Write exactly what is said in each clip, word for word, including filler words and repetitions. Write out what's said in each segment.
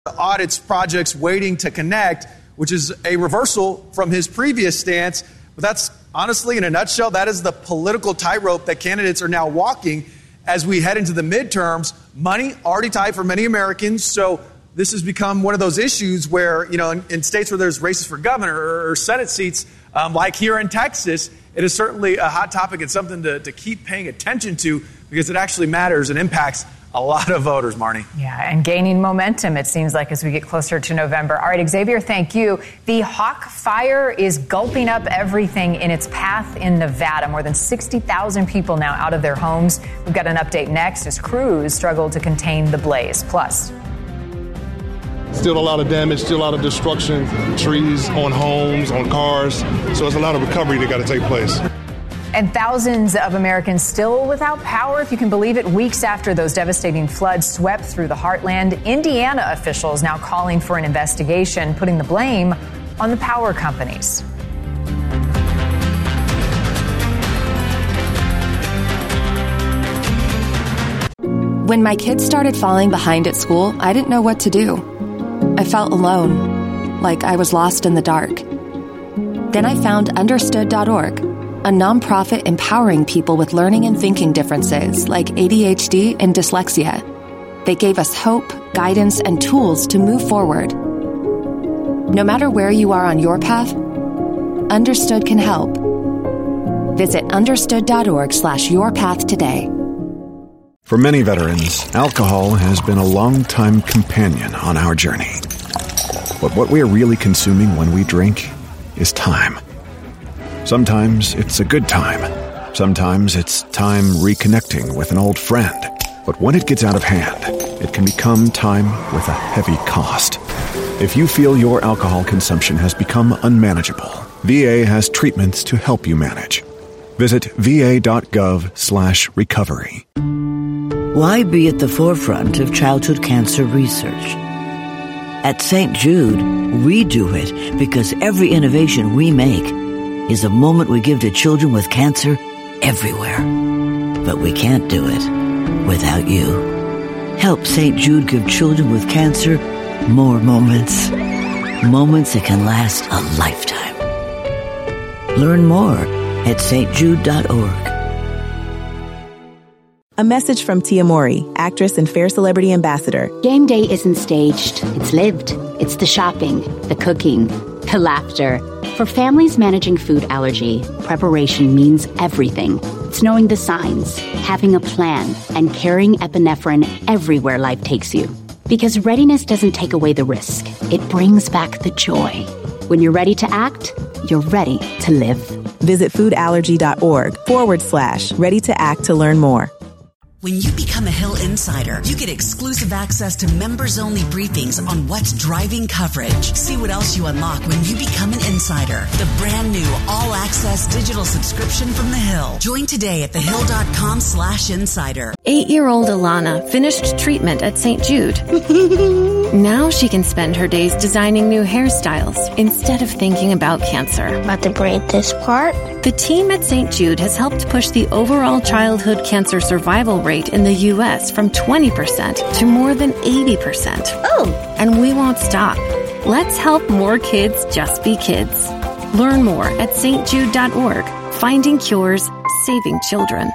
audits projects waiting to connect, which is a reversal from his previous stance. But that's honestly, in a nutshell, that is the political tightrope that candidates are now walking as we head into the midterms. Money already tight for many Americans, so this has become one of those issues where, you know, in, in states where there's races for governor or, or Senate seats, um, like here in Texas, it is certainly a hot topic and something to, to keep paying attention to because it actually matters and impacts a lot of voters, Marnie. Yeah, and gaining momentum, it seems like, as we get closer to November. All right, Xavier, thank you. The Hawk Fire is gulping up everything in its path in Nevada. More than sixty thousand people now out of their homes. We've got an update next as crews struggle to contain the blaze. Plus, still a lot of damage, still a lot of destruction, trees on homes, on cars. So it's a lot of recovery that got to take place. And thousands of Americans still without power, if you can believe it, weeks after those devastating floods swept through the heartland. Indiana officials now calling for an investigation, putting the blame on the power companies. When my kids started falling behind at school, I didn't know what to do. I felt alone, like I was lost in the dark. Then I found understood dot org, a nonprofit empowering people with learning and thinking differences like A D H D and dyslexia. They gave us hope, guidance, and tools to move forward. No matter where you are on your path, Understood can help. Visit understood dot org slash your path today. For many veterans, alcohol has been a long-time companion on our journey. But what we are really consuming when we drink is time. Sometimes it's a good time. Sometimes it's time reconnecting with an old friend. But when it gets out of hand, it can become time with a heavy cost. If you feel your alcohol consumption has become unmanageable, V A has treatments to help you manage. Visit va.gov slash recovery. Why be at the forefront of childhood cancer research? At Saint Jude, we do it because every innovation we make is a moment we give to children with cancer everywhere. But we can't do it without you. Help Saint Jude give children with cancer more moments. Moments that can last a lifetime. Learn more at s t jude dot org. A message from Tia Mori, actress and Fair Celebrity Ambassador. Game day isn't staged. It's lived. It's the shopping, the cooking, the laughter. For families managing food allergy, preparation means everything. It's knowing the signs, having a plan, and carrying epinephrine everywhere life takes you. Because readiness doesn't take away the risk. It brings back the joy. When you're ready to act, you're ready to live. Visit foodallergy.org forward slash ready to act to learn more. When you become a Hill Insider, you get exclusive access to members-only briefings on what's driving coverage. See what else you unlock when you become an insider. The brand new all-access digital subscription from The Hill. Join today at thehill.com slash insider. Eight-year-old Alana finished treatment at Saint Jude. Now she can spend her days designing new hairstyles instead of thinking about cancer. About to braid this part? The team at Saint Jude has helped push the overall childhood cancer survival rate in the U S from twenty percent to more than eighty percent. Oh! And we won't stop. Let's help more kids just be kids. Learn more at s t jude dot org. Finding cures, saving children.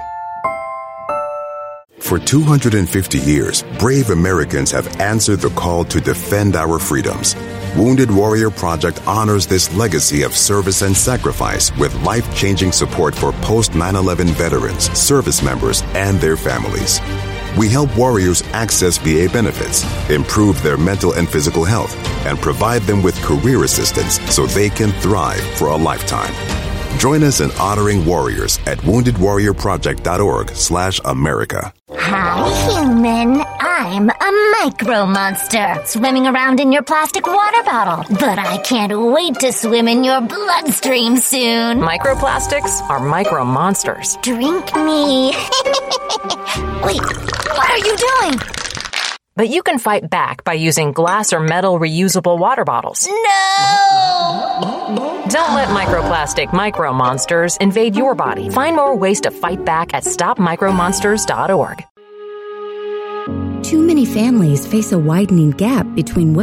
For two hundred fifty years, brave Americans have answered the call to defend our freedoms. Wounded Warrior Project honors this legacy of service and sacrifice with life-changing support for post nine eleven veterans, service members, and their families. We help warriors access V A benefits, improve their mental and physical health, and provide them with career assistance so they can thrive for a lifetime. Join us in honoring warriors at wounded warrior project dot org slash America. Hi, human. I'm a micro monster swimming around in your plastic water bottle. But I can't wait to swim in your bloodstream soon. Microplastics are micro monsters. Drink me. Wait, what are you doing? But you can fight back by using glass or metal reusable water bottles. No! Don't let microplastic micro monsters invade your body. Find more ways to fight back at stop micro monsters dot org. Too many families face a widening gap between what